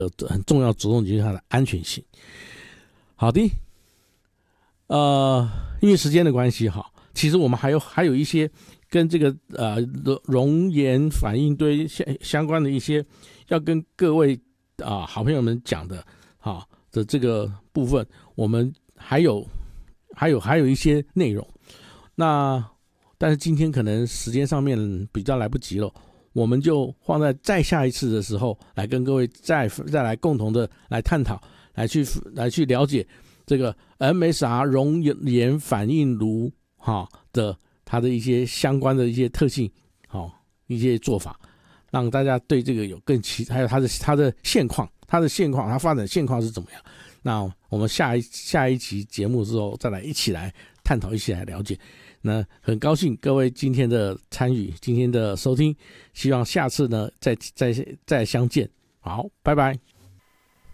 很重要着重就是它的安全性。好的，因为时间的关系哈，其实我们还有一些跟这个熔岩反应堆相关的一些要跟各位好朋友们讲的的这个部分，我们还有一些内容。那但是今天可能时间上面比较来不及了，我们就放在再下一次的时候来跟各位再来共同的来探讨，来去了解这个 MSR 熔岩反应炉的它的一些相关的一些特性，一些做法，让大家对这个有更还有它的现况，它发展现况是怎么样。那我们下一期节目之后再来一起来探讨，一起来了解。那很高兴各位今天的参与，今天的收听，希望下次呢再相见。好，拜拜。